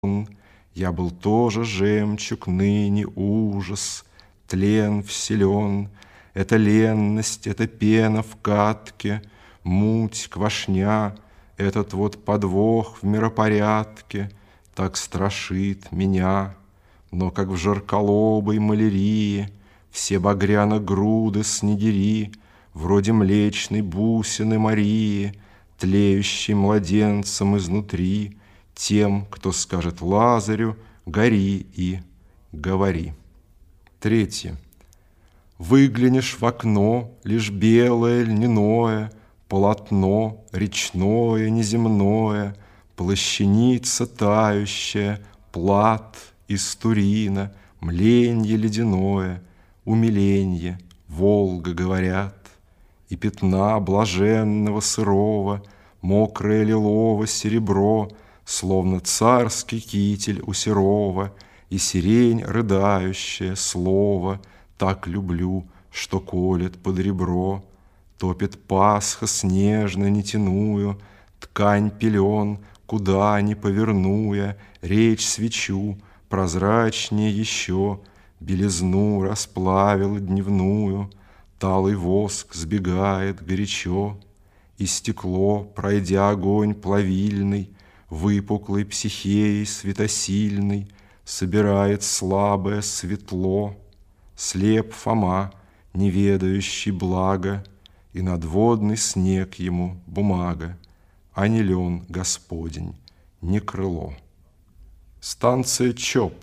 Я был тоже жемчуг, ныне ужас, тлен вселен. Это ленность, это пена в катке, муть, квашня, этот вот подвох в миропорядке так страшит меня. Но как в жарколобой малярии все багряно-груды снегири, вроде млечной бусины Марии, тлеющей младенцем изнутри, тем, кто скажет Лазарю: гори и говори. Третье. Выглянешь в окно, лишь белое льняное полотно, речное, неземное, плащаница тающая, плат из Турина, мленье ледяное, умиленье, Волга, говорят, и пятна блаженного сырого, мокрое лилово серебро, словно царский китель у Серова, и сирень рыдающая слово так люблю, что колет под ребро. Топит Пасха снежно нетяную, ткань пелен, куда ни повернуя, речь свечу, прозрачнее еще, белизну расплавила дневную, талый воск сбегает горячо, и стекло, пройдя огонь плавильный, выпуклой психеей светосильной, собирает слабое светло. Слеп Фома, не ведающий блага, и надводный снег ему бумага, а не лен Господень, не крыло. Станция ЧОП.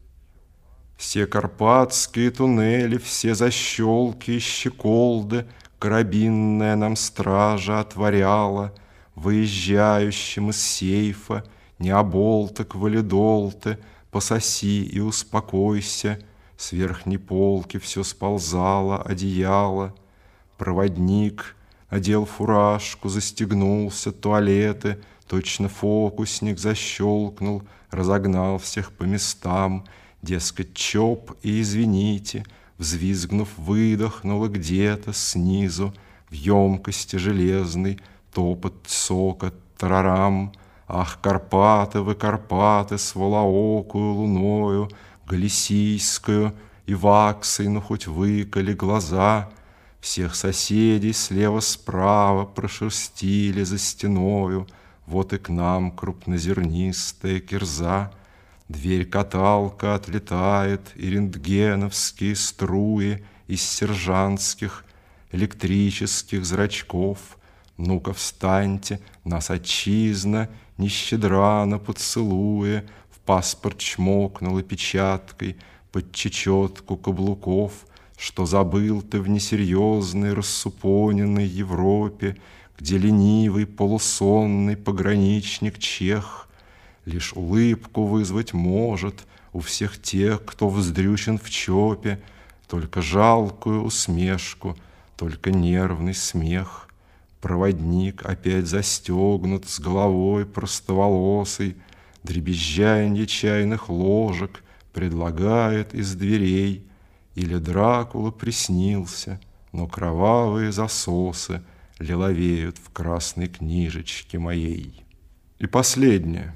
Все карпатские туннели, все защелки и щеколды карабинная нам стража отворяла, выезжающим из сейфа, не оболток валидол ты, пососи и успокойся. С верхней полки все сползало одеяло. Проводник надел фуражку, застегнулся, туалеты, точно фокусник защелкнул, разогнал всех по местам. Дескать, ЧОП и извините, взвизгнув, выдохнула где-то снизу в емкости железной топот, цокот, тарарам. Ах, Карпаты вы, Карпаты, с волоокую луною, галисийскую и ваксой, ну хоть выколи глаза. Всех соседей слева-справа прошерстили за стеною, вот и к нам крупнозернистая кирза. Дверь-каталка отлетает, и рентгеновские струи из сержантских электрических зрачков. Ну-ка встаньте, нас отчизна не щедра на поцелуе, в паспорт чмокнула печаткой под чечетку каблуков. Что забыл ты в несерьезной рассупоненной Европе, где ленивый полусонный пограничник чех лишь улыбку вызвать может у всех тех, кто вздрючен в ЧОПе, только жалкую усмешку, только нервный смех. Проводник опять застегнут, с головой простоволосый, дребезжанье чайных ложек предлагает из дверей. Или Дракула приснился, но кровавые засосы лиловеют в красной книжечке моей. И последнее.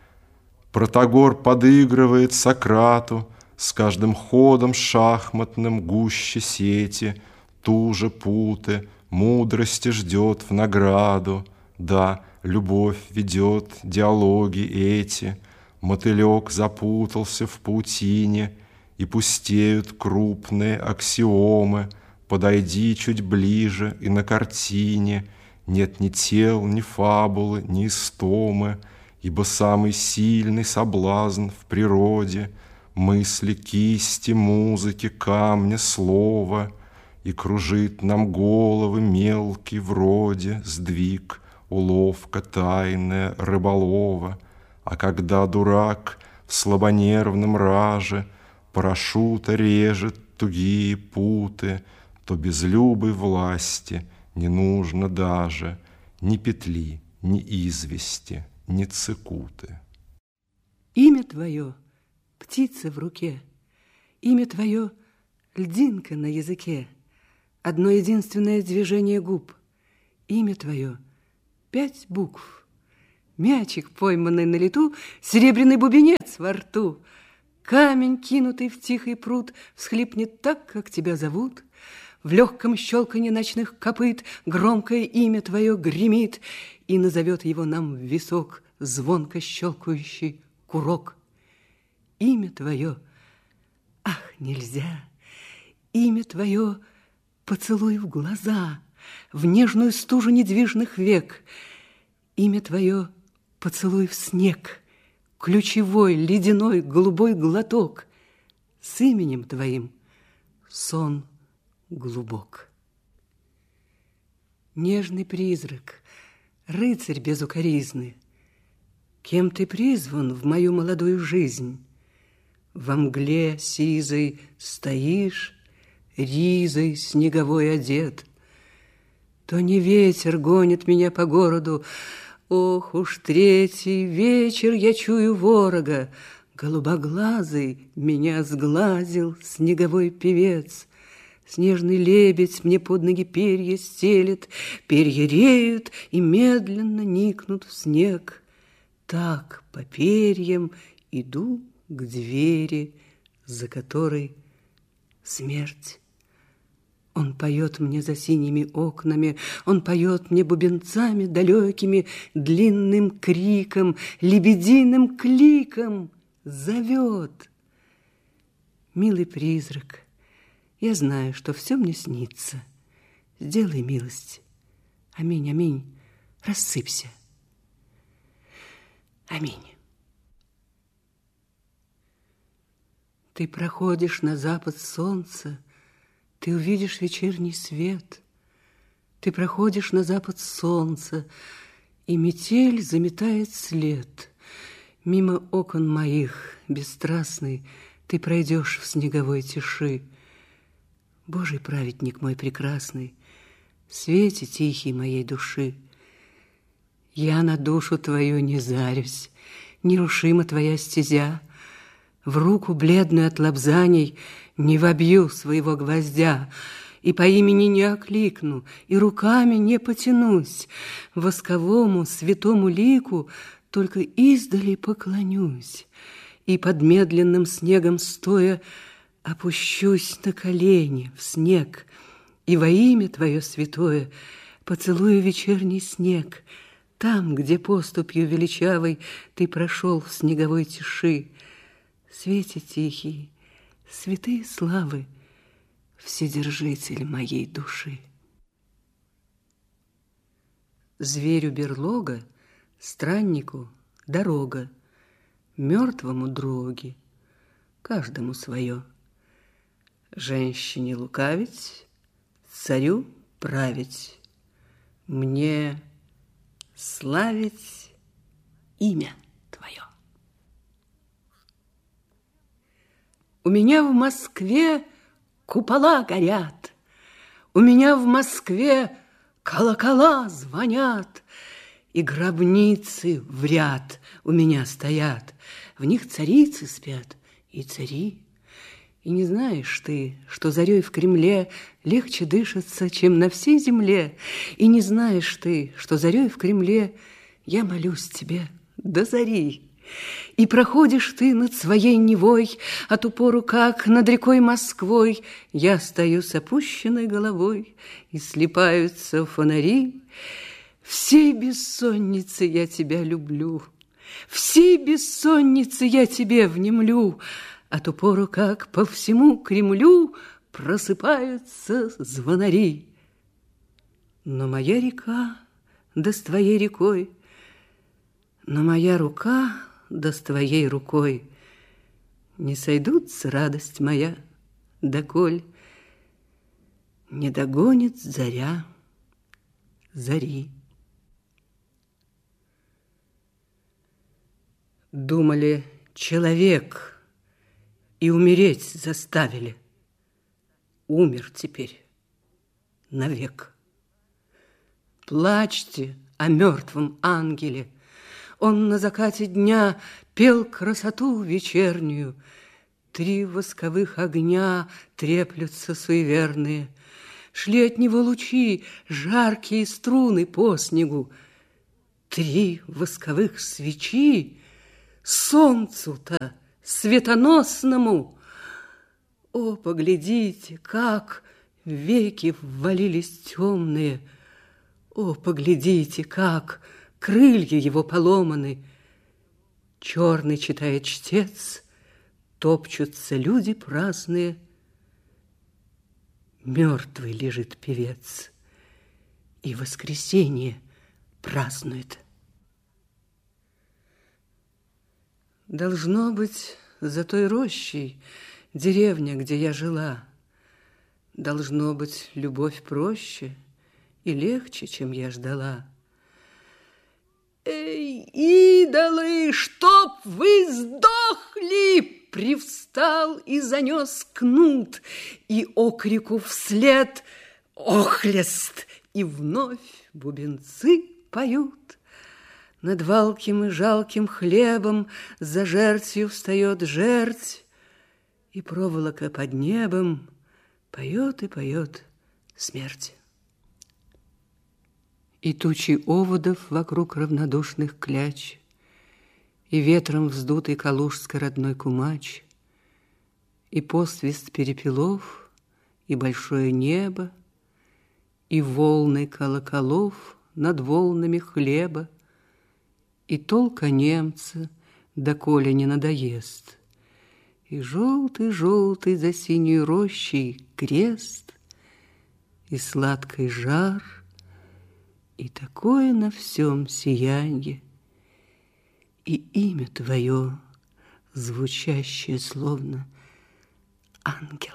Протагор подыгрывает Сократу, с каждым ходом шахматным гуще сети, туже путы, мудрости ждет в награду. Да, любовь ведет диалоги эти, мотылек запутался в паутине, и пустеют крупные аксиомы. Подойди чуть ближе, и на картине нет ни тел, ни фабулы, ни истомы, ибо самый сильный соблазн в природе — мысли, кисти, музыки, камня, слова, и кружит нам головы мелкий вроде сдвиг, уловка тайная рыболова. А когда дурак в слабонервном раже парашюта режет тугие путы, то без любой власти не нужно даже ни петли, ни извести, ни цикуты. Имя твое — птица в руке, имя твое — льдинка на языке, одно единственное движение губ, имя твое — 5 букв, Мячик, пойманный на лету, серебряный бубенец во рту. Камень, кинутый в тихий пруд, всхлипнет так, как тебя зовут. В легком щелканье ночных копыт громкое имя твое гремит, и назовет его нам в висок звонко щелкающий курок. Имя твое, ах, нельзя, имя твое поцелуй в глаза, в нежную стужу недвижных век. Имя твое поцелуй в снег, ключевой, ледяной, голубой глоток. С именем твоим сон глубок. Нежный призрак, рыцарь безукоризны, кем ты призван в мою молодую жизнь? Во мгле сизой стоишь, ризой снеговой одет. То не ветер гонит меня по городу, ох уж третий вечер я чую ворога. Голубоглазый меня сглазил снеговой певец. Снежный лебедь мне под ноги перья стелет, перья реют и медленно никнут в снег. Так по перьям иду к двери, за которой смерть. Он поет мне за синими окнами, он поет мне бубенцами далекими, длинным криком, лебединым кликом зовет. Милый призрак, я знаю, что все мне снится. Сделай милость. Аминь, аминь. Рассыпься. Аминь. Ты проходишь на запад солнца, ты увидишь вечерний свет. Ты проходишь на запад солнца, и метель заметает след. Мимо окон моих, бесстрастный, ты пройдешь в снеговой тиши. Божий праведник мой прекрасный, в свете тихий моей души. Я на душу твою не зарюсь, нерушима твоя стезя. В руку бледную от лобзаний не вобью своего гвоздя, и по имени не окликну, и руками не потянусь. Восковому святому лику только издали поклонюсь, и под медленным снегом стоя опущусь на колени в снег, и во имя твое святое поцелую вечерний снег, там, где поступью величавой ты прошел в снеговой тиши. Свете тихий, святые славы, Вседержитель моей души. Зверю берлога, страннику дорога, мертвому дроги, каждому свое. Женщине лукавить, царю править, мне славить имя твое. У меня в Москве купола горят, у меня в Москве колокола звонят, и гробницы в ряд у меня стоят, в них царицы спят и цари. И не знаешь ты, что зарей в Кремле легче дышится, чем на всей земле, и не знаешь ты, что зарей в Кремле я молюсь тебе до зари. И проходишь ты над своей Невой, а ту пору, как над рекой Москвой, я стою с опущенной головой, и слипаются фонари. Всей бессонницы я тебя люблю, всей бессонницы я тебе внемлю, а ту пору, как по всему Кремлю просыпаются звонари. Но моя река, да с твоей рекой, но моя рука, да с твоей рукой не сойдутся, радость моя, доколь не догонит заря зари. Думали, человек, и умереть заставили. Умер теперь навек. Плачьте о мертвом ангеле. Он на закате дня пел красоту вечернюю. 3 восковых огня треплются суеверные. Шли от него лучи, жаркие струны по снегу. 3 восковых свечи солнцу-то светоносному. О, поглядите, как веки ввалились темные! О, поглядите, как крылья его поломаны! Черный читает чтец, топчутся люди праздные. Мертвый лежит певец, и воскресенье празднует. Должно быть, за той рощей деревня, где я жила. Должно быть, любовь проще и легче, чем я ждала. Эй, идолы, чтоб вы сдохли! Привстал и занес кнут, и окрику вслед охлест, и вновь бубенцы поют. Над валким и жалким хлебом за жертью встает жерть, и проволока под небом поет и поет смерть. И тучи оводов вокруг равнодушных кляч, и ветром вздутый калужской родной кумач, и посвист перепелов, и большое небо, и волны колоколов над волнами хлеба, и толка немца, доколе не надоест, и желтый-желтый за синей рощей крест, и сладкий жар, и такое на всем сиянье, и имя твое, звучащее словно ангел.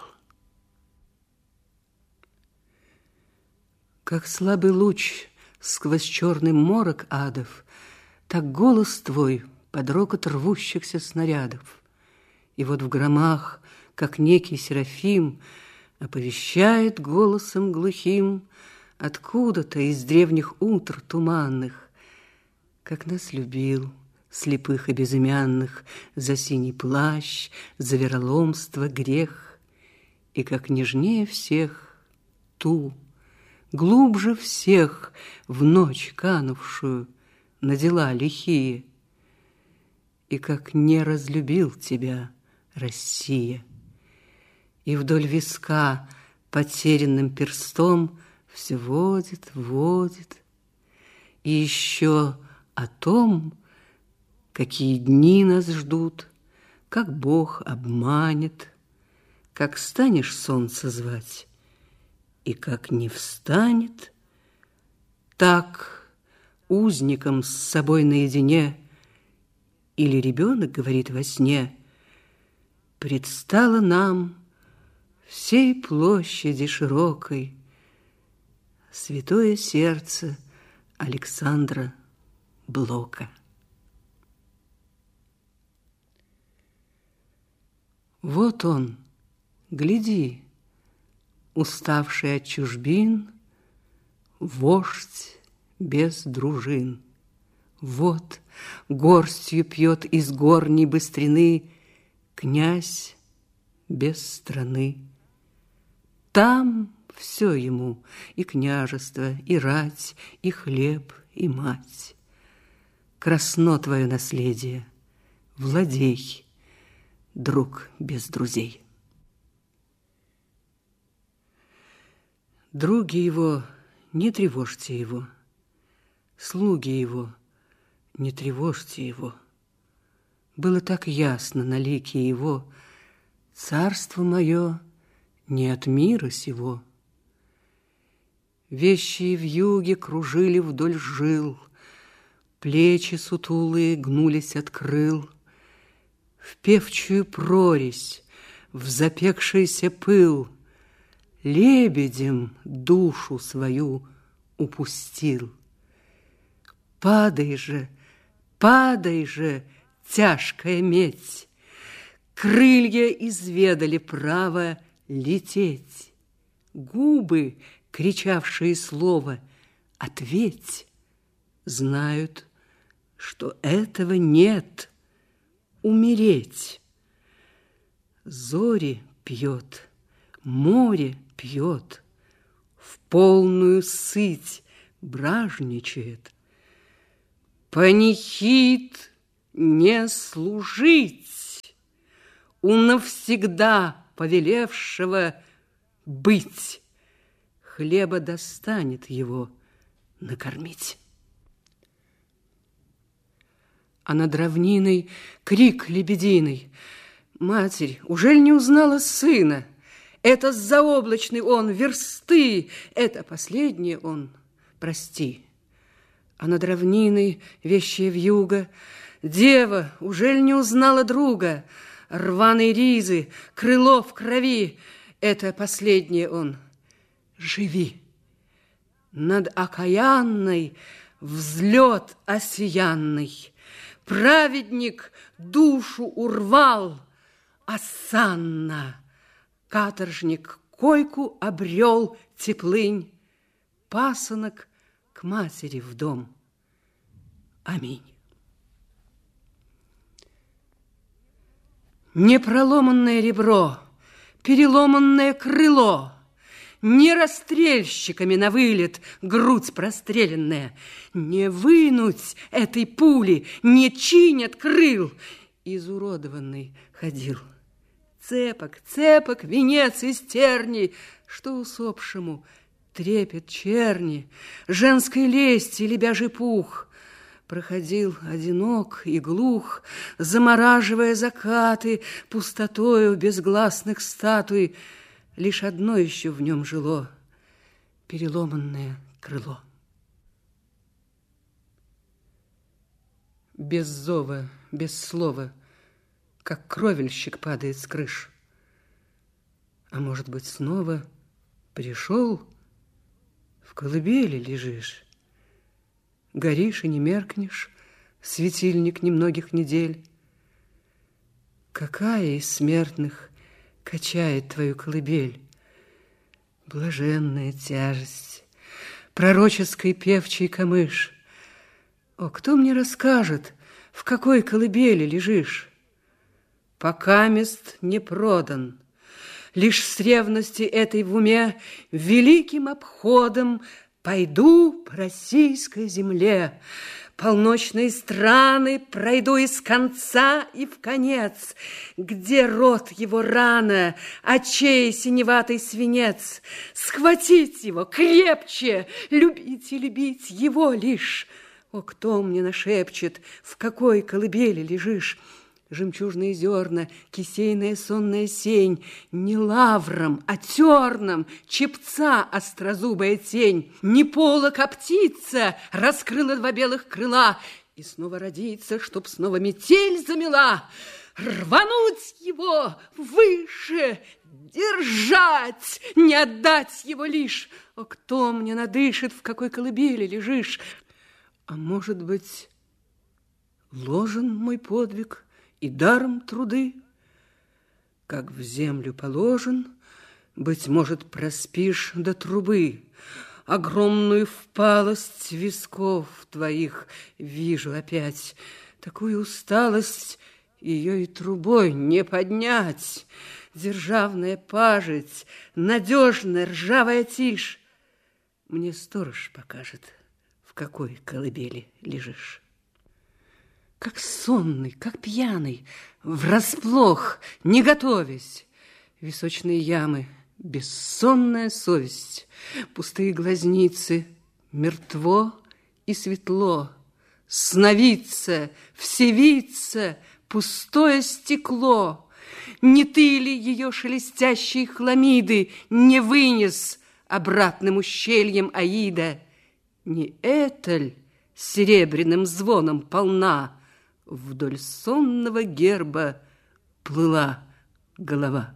Как слабый луч сквозь черный морок адов, так голос твой под рокот рвущихся снарядов. И вот в громах, как некий серафим, оповещает голосом глухим откуда-то из древних утр туманных, как нас любил, слепых и безымянных, за синий плащ, за вероломство, грех, и как нежнее всех ту, глубже всех в ночь канувшую на дела лихие, и как не разлюбил тебя Россия. И вдоль виска потерянным перстом все водит, водит, и еще о том, какие дни нас ждут, как Бог обманет, как станешь солнце звать, и как не встанет, так узником с собой наедине или ребенок говорит во сне, предстало нам всей площади широкой святое сердце Александра Блока. Вот он, гляди, уставший от чужбин, вождь без дружин. Вот горстью пьет из горней быстрины князь без страны. Там все ему, и княжество, и рать, и хлеб, и мать. Красно твое наследие, владей, друг без друзей. Други его, не тревожьте его, слуги его, не тревожьте его. Было так ясно на лике его: царство мое не от мира сего. Вещие вьюги кружили вдоль жил, плечи сутулые гнулись от крыл. В певчую прорезь, в запекшийся пыл лебедем душу свою упустил. Падай же, тяжкая медь, крылья изведали право лететь. Губы, кричавшие слово «ответь», знают, что этого нет. Умереть. Зори пьет, море пьет, в полную сыть бражничает. Панихид не служить, у навсегда повелевшего быть, хлеба достанет его накормить. А над равниной крик лебединый: «Матерь, ужель не узнала сына? Это заоблачный он, версты, это последнее он, прости». А над равниной вещая вьюга: «Дева, ужель не узнала друга? Рваные ризы, крыло в крови, это последнее он, живи». Над окаянной взлет осиянный, праведник душу урвал, осанна, каторжник койку обрел теплынь, пасынок к матери в дом. Аминь. Непроломанное ребро, переломанное крыло, не расстрельщиками на вылет грудь простреленная, не вынуть этой пули, не чинят крыл, изуродованный ходил. Цепок, цепок, венец из терни, что усопшему трепет черни, женской лести лебяжий пух. Проходил одинок и глух, замораживая закаты пустотою безгласных статуй. Лишь одно еще в нем жило — переломанное крыло. Без зова, без слова, как кровельщик падает с крыш. А может быть, снова пришел, в колыбели лежишь, горишь и не меркнешь, светильник немногих недель. Какая из смертных качает твою колыбель? Блаженная тяжесть, пророческой певчий камыш. О, кто мне расскажет, в какой колыбели лежишь? Покамест не продан, лишь с ревности этой в уме великим обходом пойду по российской земле, полночные страны пройду из конца и в конец, где рот его рана, очей синеватый свинец. Схватить его крепче, любить и любить его лишь. О, кто мне нашепчет, в какой колыбели лежишь? Жемчужные зерна, кисейная сонная сень, не лавром, а терном, чепца острозубая тень, не полок, а птица раскрыла два белых крыла, и снова родится, чтоб снова метель замела. Рвануть его выше, держать, не отдать его лишь. О, кто мне надышит, в какой колыбели лежишь? А может быть, ложен мой подвиг и даром труды? Как в землю положен, быть может, проспишь до трубы. Огромную впалость висков твоих вижу опять. Такую усталость ее и трубой не поднять. Державная пажить, надежная ржавая тишь. Мне сторож покажет, в какой колыбели лежишь. Как сонный, как пьяный, врасплох, не готовясь, височные ямы, бессонная совесть, пустые глазницы, мертво и светло, сновидца, всевидца, пустое стекло. Не ты ли ее шелестящие хламиды не вынес обратным ущельем Аида? Не это ль серебряным звоном полна вдоль сонного герба плыла голова?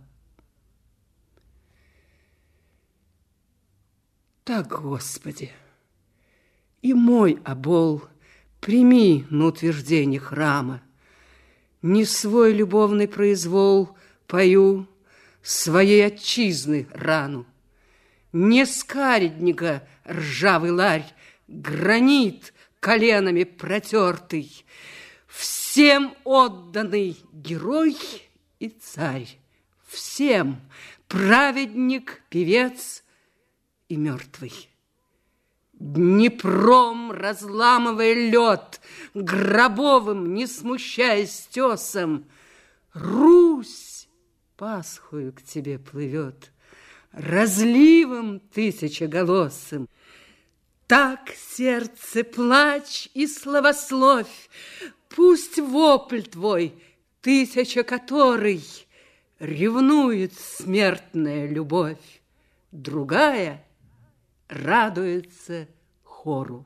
Так, Господи, и мой обол прими на утверждение храма. Не свой любовный произвол пою, своей отчизны рану. Не скаредника ржавый ларь, гранит коленами протертый, всем отданный герой и царь, всем праведник, певец и мертвый. Днепром разламывая лед, гробовым, не смущаясь тесом, Русь Пасхою к тебе плывет, разливом тысячеголосым. Так, сердце, плачь и славословь, пусть вопль твой, тысяча который ревнует смертная любовь, другая радуется хору.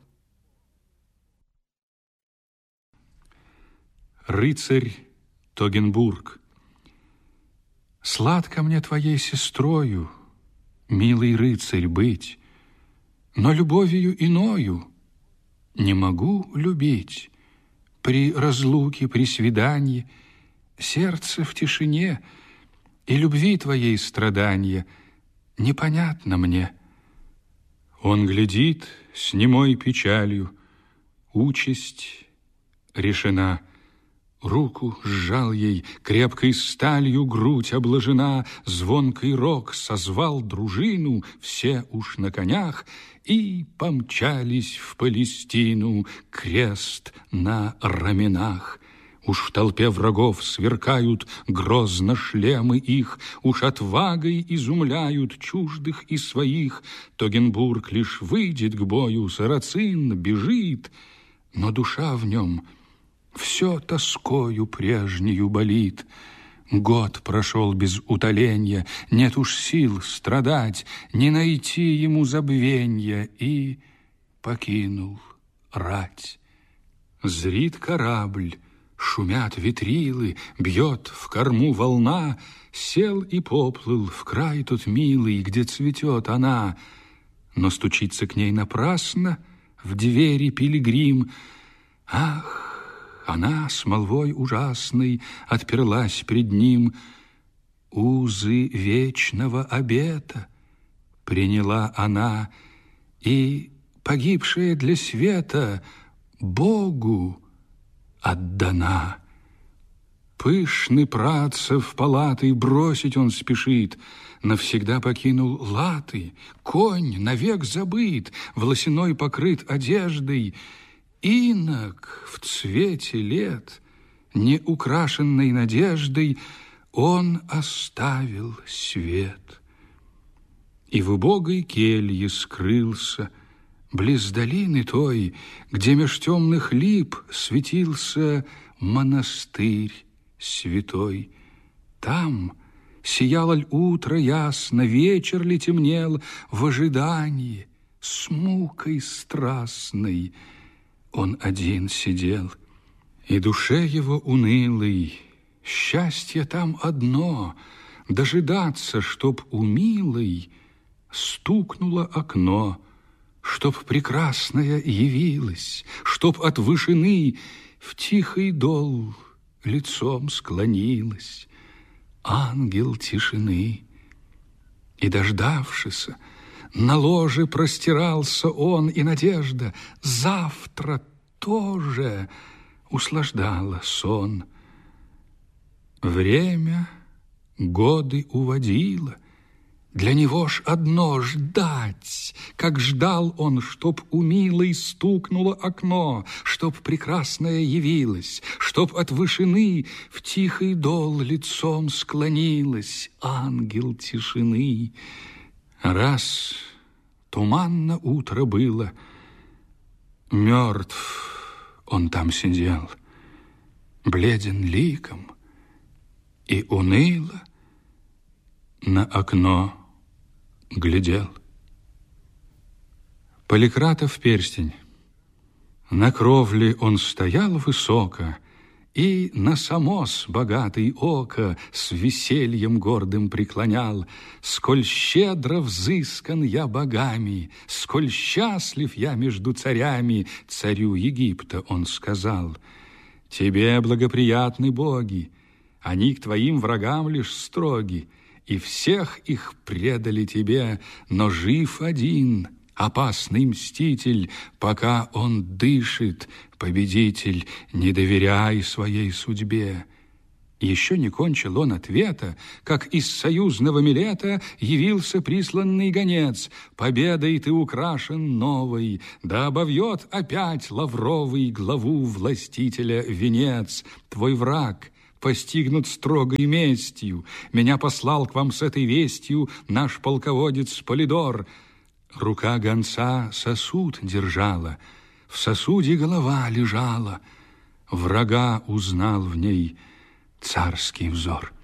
Рыцарь Тогенбург. Сладко мне твоей сестрою, милый рыцарь, быть, но любовью иною не могу любить. При разлуке, при свидании сердце в тишине, и любви твоей страдания непонятно мне. Он глядит с немой печалью, участь решена. Руку сжал ей, крепкой сталью грудь обложена, звонкий рог созвал дружину, все уж на конях, и помчались в Палестину, крест на раменах. Уж в толпе врагов сверкают грозно шлемы их, уж отвагой изумляют чуждых и своих. Тогенбург лишь выйдет к бою, сарацин бежит, но душа в нем все тоскою прежнею болит. Год прошел без утоленья, нет уж сил страдать, не найти ему забвенья, и покинул рать. Зрит корабль, шумят ветрилы, бьет в корму волна, сел и поплыл в край тот милый, где цветет она. Но стучится к ней напрасно в двери пилигрим. Ах, она с молвой ужасной отперлась пред ним. Узы вечного обета приняла она, и, погибшая для света, Богу отдана. Пышный праца в палаты бросить он спешит, навсегда покинул латы, конь навек забыт, волосяной покрыт одеждой. Инок в цвете лет, не украшенной надеждой, он оставил свет. И в убогой келье скрылся, близ долины той, где меж темных лип светился монастырь святой. Там сияло ль утро ясно, вечер ли темнел, в ожидании с мукой страстной он один сидел, и душе его унылой счастье там одно — дожидаться, чтоб у милой стукнуло окно, чтоб прекрасная явилась, чтоб от вышины в тихий дол лицом склонилась ангел тишины. И, дождавшийся, на ложе простирался он, и надежда завтра тоже услаждала сон. Время годы уводило, для него ж одно ждать, как ждал он, чтоб у милой стукнуло окно, чтоб прекрасная явилась, чтоб от вышины в тихий дол лицом склонилась ангел тишины. Раз туманно утро было, мертв он там сидел, бледен ликом, и уныло на окно глядел. Поликратов перстень. На кровле он стоял высоко, и на самос богатый око с весельем гордым преклонял. Сколь щедро взыскан я богами, сколь счастлив я между царями, царю Египта он сказал. Тебе благоприятны боги, они к твоим врагам лишь строги, и всех их предали тебе, но жив один — опасный мститель, пока он дышит, победитель, не доверяй своей судьбе. Еще не кончил он ответа, как из союзного Милета явился присланный гонец. Победой ты украшен новой, да обовьет опять лавровый главу властителя венец. Твой враг постигнут строгой местью. Меня послал к вам с этой вестью наш полководец Полидор. Рука гонца сосуд держала, в сосуде голова лежала. Врага узнал в ней царский взор.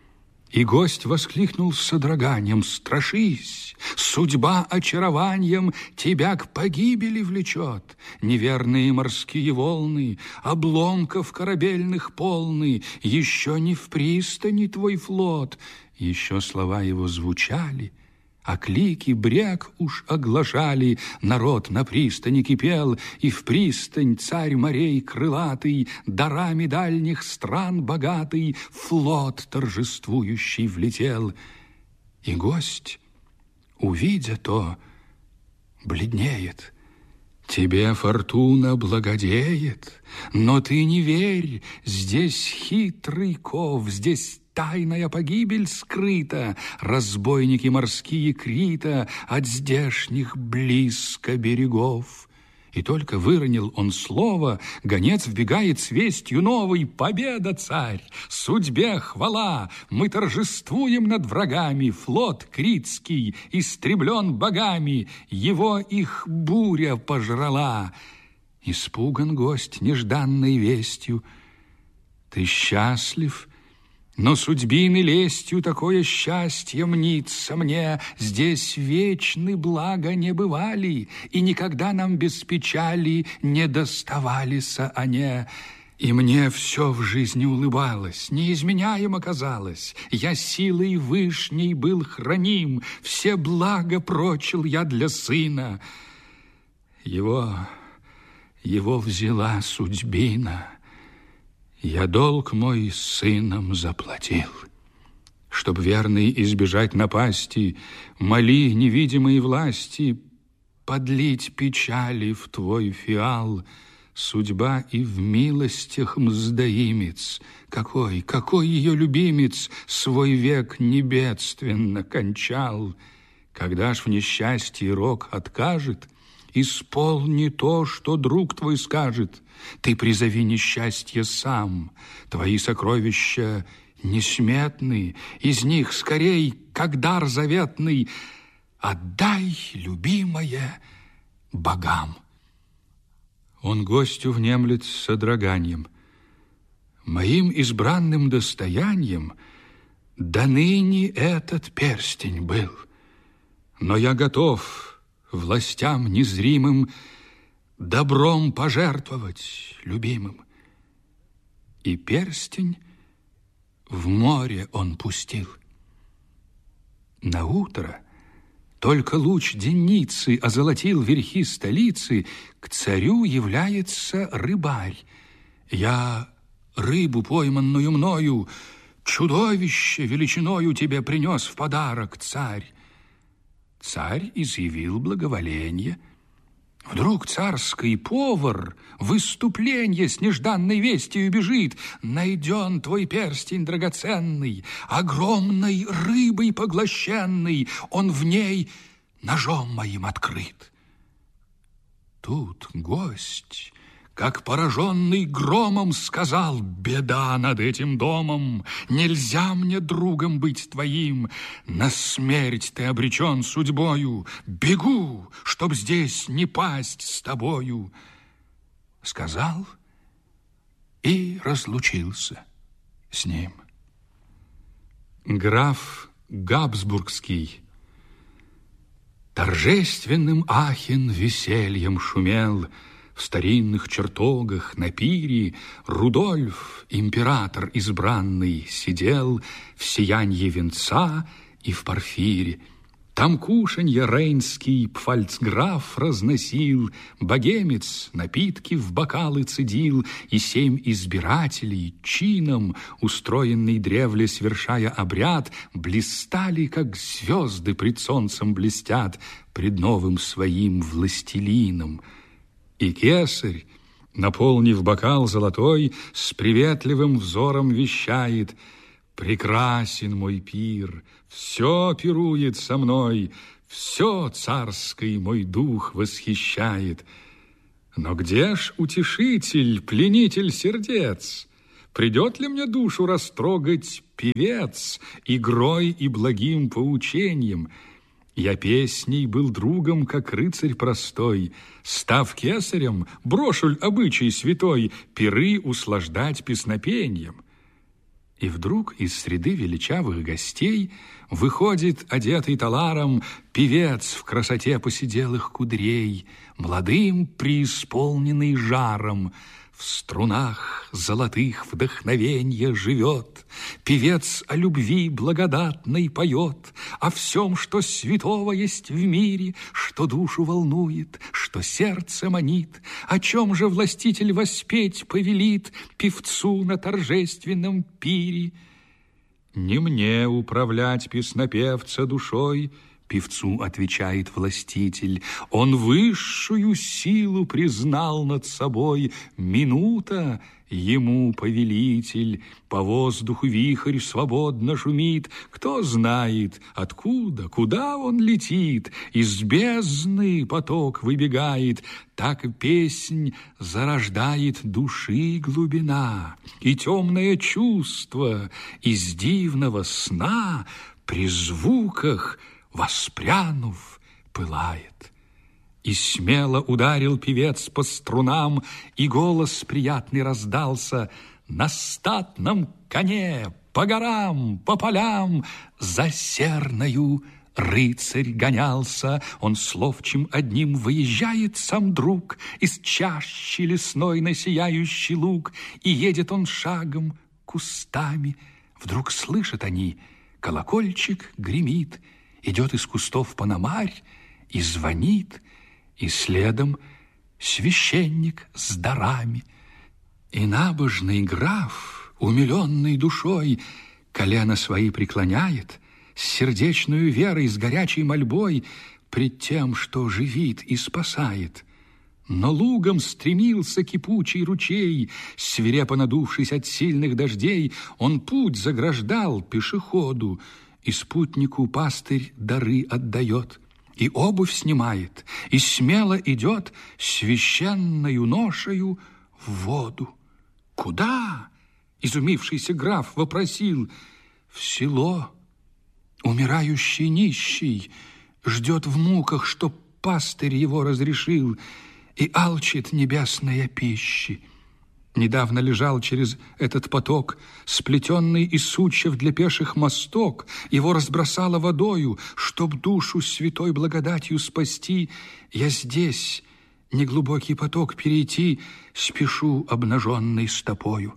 И гость воскликнул с содроганием: «Страшись! Судьба очарованием тебя к погибели влечет. Неверные морские волны, обломков корабельных полны, еще не в пристани твой флот». Еще слова его звучали, а клики брег уж оглашали. Народ на пристани кипел, и в пристань царь морей крылатый, дарами дальних стран богатый, флот торжествующий влетел. И гость, увидя то, бледнеет. Тебе фортуна благодеет, но ты не верь, здесь хитрый ков, здесь тайная погибель скрыта, разбойники морские Крита от здешних близко берегов. И только выронил он слово, гонец вбегает с вестью новой: «Победа, царь! Судьбе хвала! Мы торжествуем над врагами! Флот критский истреблен богами! Его их буря пожрала!» Испуган гость нежданной вестью. Ты счастлив, но судьбины лестью такое счастье мнится мне. Здесь вечны блага не бывали, и никогда нам без печали не доставались они. И мне все в жизни улыбалось, неизменяемо казалось. Я силой вышней был храним, все блага прочил я для сына. Его взяла судьбина. Я долг мой сыном заплатил. Чтоб верный избежать напасти, моли невидимые власти подлить печали в твой фиал. Судьба и в милостях мздоимец. Какой ее любимец свой век небедственно кончал. Когда ж в несчастье рок откажет, исполни то, что друг твой скажет. Ты призови несчастье сам. Твои сокровища несметны, из них скорей, как дар заветный, отдай, любимое, богам. Он гостю внемлет с содроганием: «Моим избранным достоянием до ныне этот перстень был, но я готов властям незримым добром пожертвовать любимым». И перстень в море он пустил. Наутро только луч денницы озолотил верхи столицы, к царю является рыбарь. «Я рыбу, пойманную мною, чудовище величиною тебе принес в подарок, царь». Царь изъявил благоволение. Вдруг царский повар в выступление с нежданной вестью бежит: «Найден твой перстень драгоценный, огромной рыбой поглощенный, он в ней ножом моим открыт». Тут гость, как пораженный громом, сказал: «Беда над этим домом, нельзя мне другом быть твоим, на смерть ты обречен судьбою, бегу, чтоб здесь не пасть с тобою». Сказал и разлучился с ним. Граф Габсбургский торжественным Ахен весельем шумел. В старинных чертогах на пире Рудольф, император избранный, сидел в сиянье венца и в порфире. Там кушанье рейнский пфальцграф разносил, богемец напитки в бокалы цедил, и 7 избирателей чином, устроенный древле свершая обряд, блистали, как звезды пред солнцем блестят, пред новым своим властелином. И кесарь наполнив бокал золотой, с приветливым взором вещает: прекрасен мой пир, все пирует со мной, все царский мой дух восхищает. Но где ж утешитель, пленитель сердец? Придет ли мне душу растрогать певец игрой и благим поучением? Я песней был другом, как рыцарь простой, став кесарем, брошу обычай святой пиры услаждать песнопеньем. И вдруг из среды величавых гостей выходит, одетый таларом, певец в красоте поседелых кудрей, молодым преисполненный жаром. В струнах золотых вдохновенье живет. Певец о любви благодатной поет, о всем, что святого есть в мире, что душу волнует, что сердце манит. О чем же властитель воспеть повелит певцу на торжественном пире? Не мне управлять песнопевца душой, певцу отвечает властитель. Он высшую силу признал над собой. Минута ему повелитель. По воздуху вихрь свободно шумит. Кто знает, откуда, куда он летит. Из бездны поток выбегает. Так песнь зарождает души глубина. И темное чувство из дивного сна при звуках воспрянув, пылает. И смело ударил певец по струнам, и голос приятный раздался: на статном коне по горам, по полям за серною рыцарь гонялся. Он с ловчим одним выезжает сам друг из чащи лесной на сияющий луг, и едет он шагом, кустами. Вдруг слышат они, колокольчик гремит, идет из кустов пономарь и звонит, и следом священник с дарами. И набожный граф, умиленный душой, колено свои преклоняет, с сердечную верой, с горячей мольбой, пред тем, что живит и спасает. Но лугом стремился кипучий ручей, свирепо надувшись от сильных дождей, он путь заграждал пешеходу, и спутнику пастырь дары отдает, и обувь снимает, и смело идет священною ношею в воду. Куда? Изумившийся граф вопросил. В село. Умирающий нищий ждет в муках, чтоб пастырь его разрешил, и алчит небесная пищи. Недавно лежал через этот поток, сплетенный из сучьев для пеших мосток. Его разбросало водою, чтоб душу святой благодатью спасти. Я здесь, неглубокий поток перейти, спешу обнаженной стопою.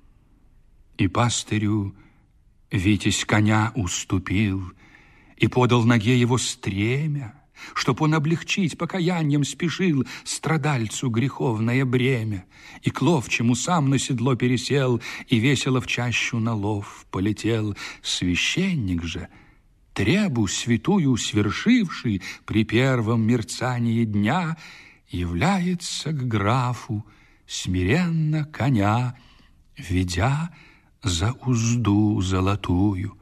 И пастырю витязь коня уступил и подал ноге его стремя, чтоб он облегчить покаянием спешил страдальцу греховное бремя, и к ловчему сам на седло пересел, и весело в чащу на лов полетел. Священник же, требу святую свершивший при первом мерцании дня, является к графу, смиренно коня ведя за узду золотую.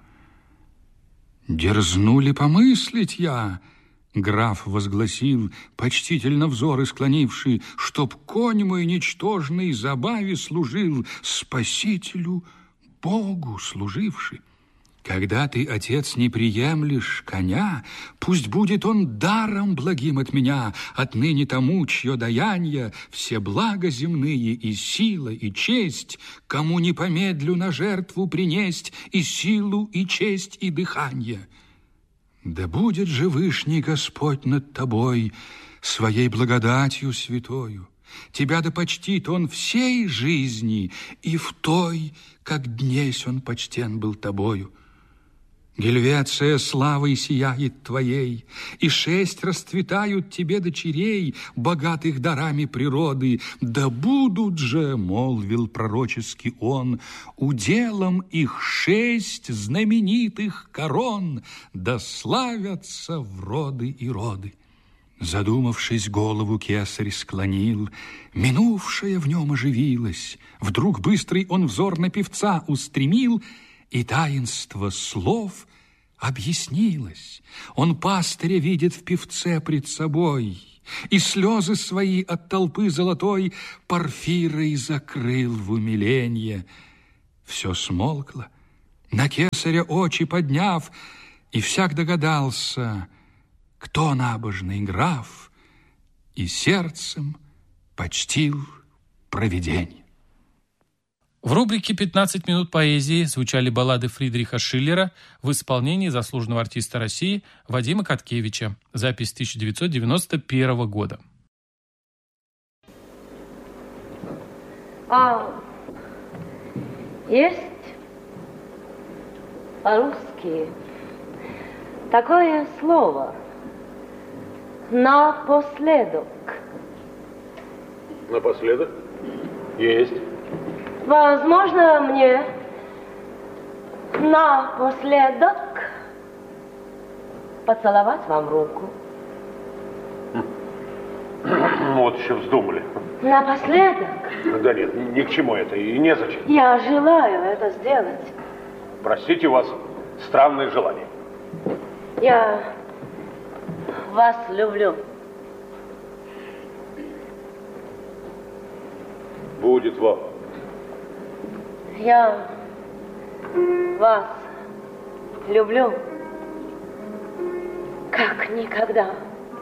Дерзнули помыслить я, граф возгласил, почтительно взоры склонивший, чтоб конь мой ничтожный забаве служил, спасителю Богу служивший. Когда ты, отец, не приемлешь коня, пусть будет он даром благим от меня, отныне тому, чье даяние, все блага земные, и сила, и честь, кому не помедлю на жертву принесть и силу, и честь, и дыхание. Да будет же Вышний Господь над тобой своей благодатью святою. Тебя да почтит он всей жизни, и в той, как днесь он почтен был тобою. Гельвеция славой сияет твоей, и 6 расцветают тебе дочерей, богатых дарами природы. Да будут же, молвил пророчески он, уделом их 6 знаменитых корон, да славятся в роды и роды. Задумавшись, голову кесарь склонил, минувшая в нем оживилась. Вдруг быстрый он взор на певца устремил, и таинство слов объяснилось. Он пастыря видит в певце пред собой, и слезы свои от толпы золотой Порфирой закрыл в умиленье. Все смолкло, на кесаря очи подняв, и всяк догадался, кто набожный граф, и сердцем почтил провиденье. В рубрике «15 минут поэзии» звучали баллады Фридриха Шиллера в исполнении заслуженного артиста России Вадима Коткевича. Запись 1991 года. Есть по-русски такое слово «напоследок». Напоследок? Есть. Возможно, мне напоследок поцеловать вам руку. Вот еще вздумали. Напоследок? Да нет, ни к чему это и незачем. Я желаю это сделать. Простите, у вас странное желание. Я вас люблю. Будет вам. Я вас люблю, как никогда.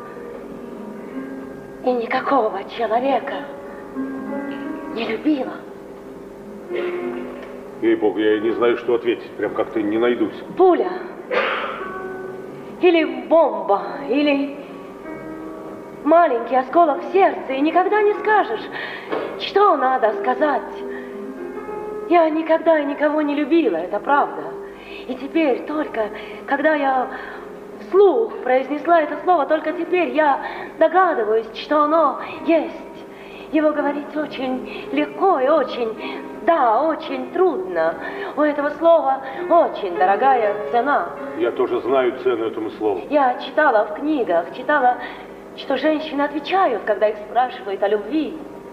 И никакого человека не любила. Ей-богу, я не знаю, что ответить. Прям как-то не найдусь. Пуля. Или бомба. Или маленький осколок в сердце. И никогда не скажешь, что надо сказать. Я никогда и никого не любила, это правда. И теперь только, когда я вслух произнесла это слово, только теперь я догадываюсь, что оно есть. Его говорить очень легко и очень, да, очень трудно. У этого слова очень дорогая цена. Я тоже знаю цену этому слову. Я читала в книгах, что женщины отвечают, когда их спрашивают о любви.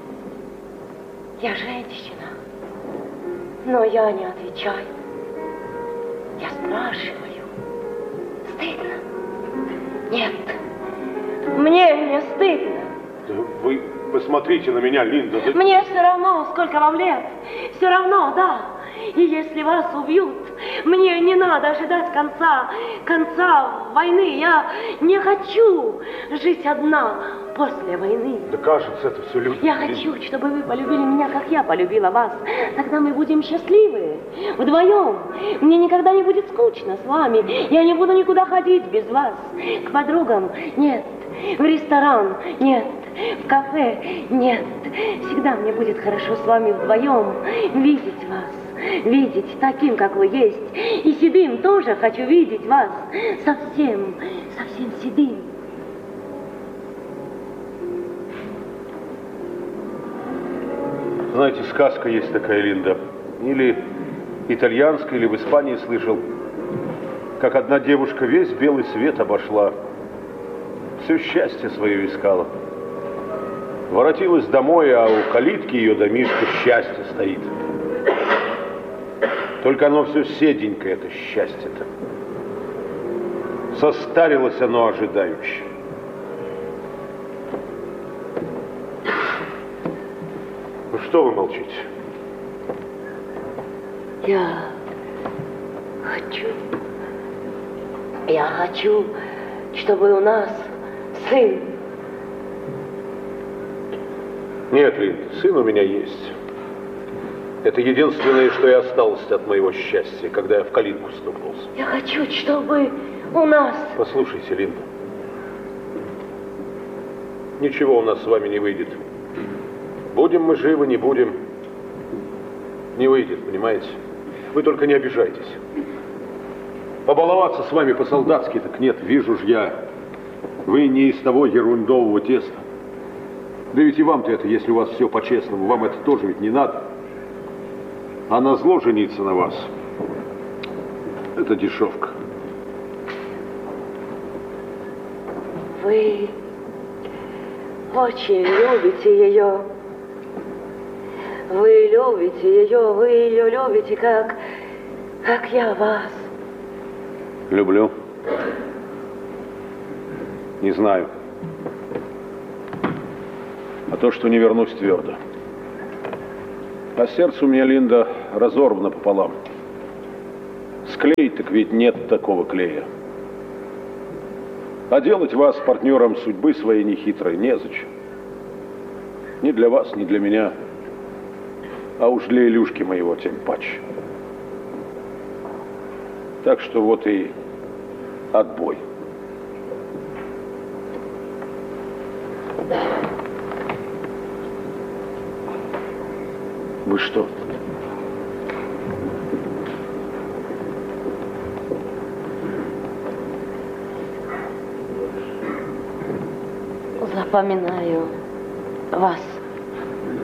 Я женщина. Но я не отвечаю. Я спрашиваю. Стыдно? Нет. Мне не стыдно. Да вы посмотрите на меня, Линда. Да... Мне все равно, сколько вам лет. Все равно, да. И если вас убьют, мне не надо ожидать конца войны. Я не хочу жить одна после войны. Да кажется, это все люди. Я хочу, чтобы вы полюбили меня, как я полюбила вас. Тогда мы будем счастливы. Вдвоем. Мне никогда не будет скучно с вами. Я не буду никуда ходить без вас. К подругам нет. В ресторан нет. В кафе нет. Всегда мне будет хорошо с вами вдвоем. Видеть вас. Видеть таким, как вы есть. И седым тоже хочу видеть вас. Совсем седым. Знаете, сказка есть такая, Линда. Или итальянская, или в Испании слышал. Как одна девушка весь белый свет обошла. Все счастье свое искала. Воротилась домой, а у калитки ее домишко счастье стоит. Только оно все седенькое, это счастье-то. Состарилось оно ожидающе. Ну что вы молчите? Я хочу, чтобы у нас сын. Нет, Лин, сын у меня есть. Это единственное, что и осталось от моего счастья, когда я в калитку стукнулся. Я хочу, чтобы у нас... Послушайте, Линда, ничего у нас с вами не выйдет. Будем мы живы, не будем, не выйдет, понимаете? Вы только не обижайтесь. Побаловаться с вами по-солдатски так нет, вижу ж я. Вы не из того ерундового теста. Да ведь и вам-то это, если у вас все по-честному, вам это тоже ведь не надо. А назло жениться на вас – это дешевка. Вы очень любите ее. Вы любите ее, вы ее любите, как я вас. Люблю. Не знаю. А то, что не вернусь твердо. А сердце у меня, Линда, разорвано пополам. Склеить так ведь нет такого клея. А делать вас партнером судьбы своей нехитрой незачем. Ни для вас, ни для меня. А уж для Илюшки моего тем паче. Так что вот и отбой. Вы что? Запоминаю вас.